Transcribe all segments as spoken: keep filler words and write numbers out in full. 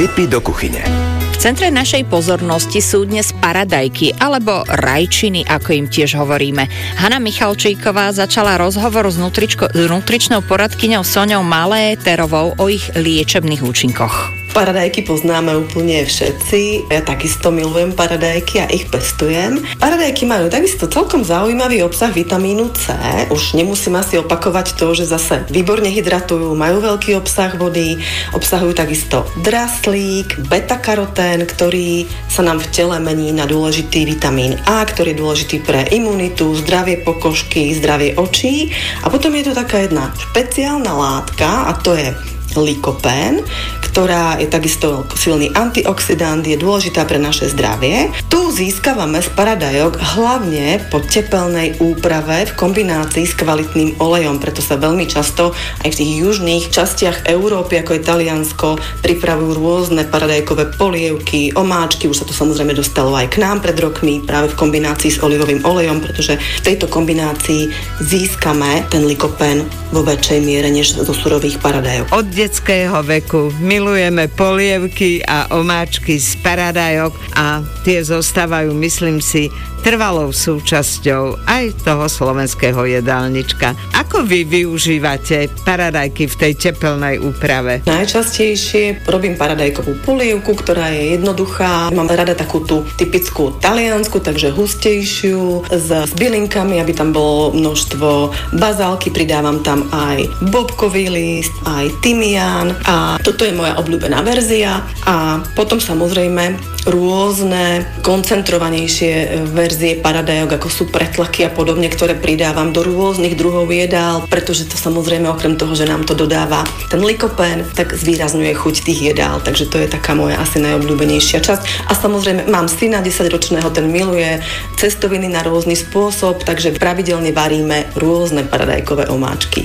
Tipy do kuchyne. V centre našej pozornosti sú dnes paradajky, alebo rajčiny, ako im tiež hovoríme. Hana Michalčíková začala rozhovor s, nutričko, s nutričnou poradkyňou Soňou Maléterovou o ich liečebných účinkoch. Paradajky poznáme úplne všetci. Ja takisto milujem paradajky a ich pestujem. Paradajky majú takisto celkom zaujímavý obsah vitamínu C. Už nemusím asi opakovať to, že zase výborne hydratujú, majú veľký obsah vody, obsahujú takisto draslík, beta-karotén, ktorý sa nám v tele mení na dôležitý vitamín A, ktorý je dôležitý pre imunitu, zdravie pokožky, zdravie očí. A potom je tu taká jedna špeciálna látka a to je lykopén, ktorá je takisto silný antioxidant, je dôležitá pre naše zdravie. Tu získavame z paradajok hlavne po tepelnej úprave v kombinácii s kvalitným olejom, preto sa veľmi často aj v tých južných častiach Európy, ako je Taliansko, pripravujú rôzne paradajkové polievky, omáčky, už sa to samozrejme dostalo aj k nám pred rokmi, práve v kombinácii s olivovým olejom, pretože v tejto kombinácii získame ten lykopén vo väčšej miere než zo surových paradajok. Od detského veku milujeme polievky a omáčky z paradajok a tie zostávajú, myslím si, trvalou súčasťou aj toho slovenského jedálnička. Ako vy využívate paradajky v tej tepelnej úprave? Najčastejšie robím paradajkovú polievku, ktorá je jednoduchá. Mám rada takú tú typickú taliansku, takže hustejšiu, s, s bylinkami, aby tam bolo množstvo bazálky, pridávam tam aj bobkový list, aj tymián a toto je moja obľúbená verzia a potom samozrejme rôzne koncentrovanejšie verzie paradajok, ako sú pretlaky a podobne, ktoré pridávam do rôznych druhov jedál, pretože to samozrejme okrem toho, že nám to dodáva ten lykopén, tak zvýrazňuje chuť tých jedál, takže to je taká moja asi najobľúbenejšia časť. A samozrejme mám syna desaťročného, ten miluje cestoviny na rôzny spôsob, takže pravidelne varíme rôzne paradajkové omáčky.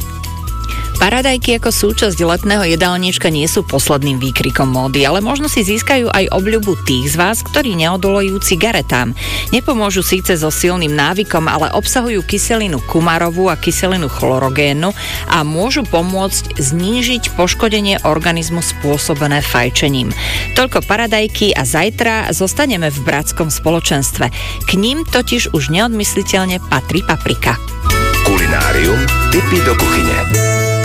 Paradajky ako súčasť letného jedálnička nie sú posledným výkrikom módy, ale možno si získajú aj obľubu tých z vás, ktorí neodolujú cigaretám. Nepomôžu síce so silným návykom, ale obsahujú kyselinu kumarovú a kyselinu chlorogénnu a môžu pomôcť znížiť poškodenie organizmu spôsobené fajčením. Toľko paradajky a zajtra zostaneme v bratskom spoločenstve. K ním totiž už neodmysliteľne patrí paprika. Kulinárium, tipy do kuchyne.